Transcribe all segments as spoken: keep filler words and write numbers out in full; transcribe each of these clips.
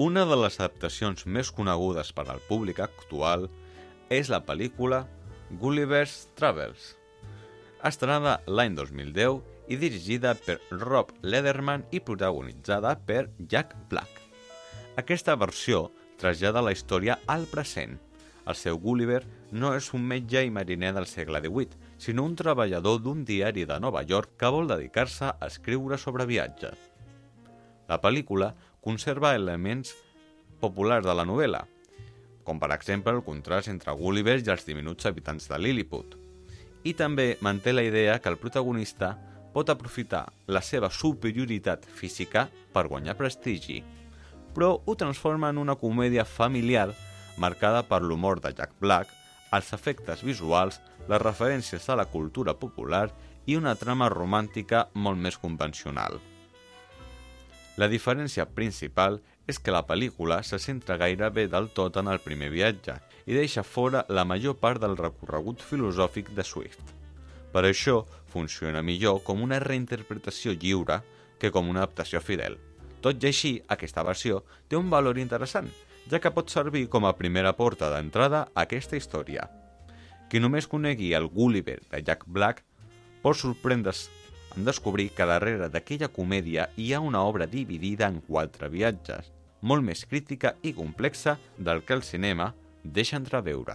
Una de les adaptacions més conegudes per al públic actual és la pel·lícula Gulliver's Travels, estrenada l'any dos mil deu i dirigida per Rob Lederman i protagonitzada per Jack Black. Aquesta versió trasllada la història al present. El seu Gulliver no és un metge i mariner del segle divuit, sinó un treballador d'un diari de Nova York que vol dedicar-se a escriure sobre viatges. La pel·lícula conserva elements populars de la novel·la, com per exemple el contrast entre Gulliver i els diminuts habitants de Lilliput, i també manté la idea que el protagonista pot aprofitar la seva superioritat física per guanyar prestigi, però ho transforma en una comèdia familiar marcada per l'humor de Jack Black, els efectes visuals, les referències a la cultura popular i una trama romàntica molt més convencional. La diferència principal és que la pel·lícula se centra gairebé del tot en el primer viatge i deixa fora la major part del recorregut filosòfic de Swift. Per això, funciona millor com una reinterpretació lliure que com una adaptació fidel. Tot i així, aquesta versió té un valor interessant, ja que pot servir com a primera porta d'entrada a aquesta història. Qui només conegui el Gulliver de Jack Black pot sorprendre's en descobrir que darrere d'aquella comèdia hi ha una obra dividida en quatre viatges, molt més crítica i complexa del que el cinema deixa entreveure.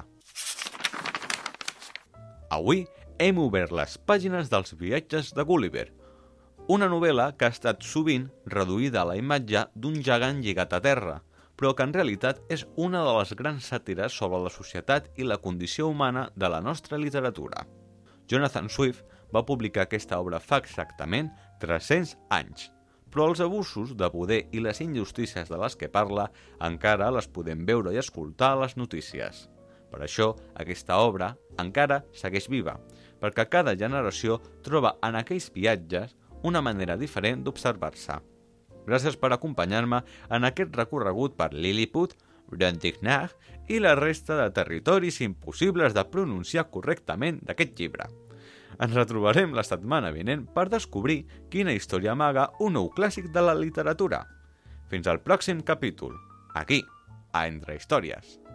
Avui hem obert les pàgines dels viatges de Gulliver, una novel·la que ha estat sovint reduïda a la imatge d'un gegant lligat a terra, però que en realitat és una de les grans sàtires sobre la societat i la condició humana de la nostra literatura. Jonathan Swift va publicar aquesta obra fa exactament tres-cents anys, però els abusos de poder i les injustícies de les que parla encara les podem veure i escoltar a les notícies. Per això, aquesta obra encara segueix viva, perquè cada generació troba en aquells viatges una manera diferent d'observar-se. Gràcies per acompanyar-me en aquest recorregut per Lilliput, Brobdingnag i la resta de territoris impossibles de pronunciar correctament d'aquest llibre. Ens retrobarem la setmana vinent per descobrir quina història amaga un nou clàssic de la literatura. Fins al pròxim capítol, aquí, a Entre Històries.